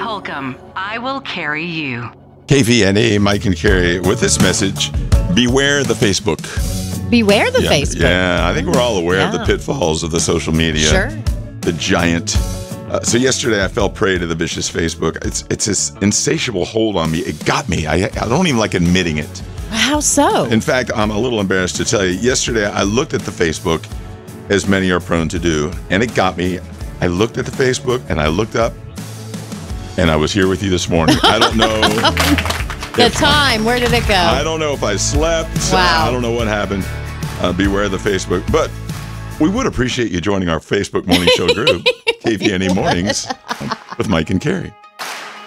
Holcomb, I will carry you. KVNA, Mike and Carrie, with this message, beware the Facebook. Beware the Facebook. Yeah, I think we're all aware of the pitfalls of the social media. Sure. The giant. So yesterday I fell prey to the vicious Facebook. It's this insatiable hold on me. It got me. I don't even like admitting it. How so? In fact, I'm a little embarrassed to tell you. Yesterday I looked at the Facebook, as many are prone to do, and it got me. I looked at the Facebook and I looked up, and I was here with you this morning. I don't know. Where did it go? I don't know if I slept. Wow. I don't know what happened. Beware the Facebook. But we would appreciate you joining our Facebook morning show group, KVNA Mornings, with Mike and Carrie.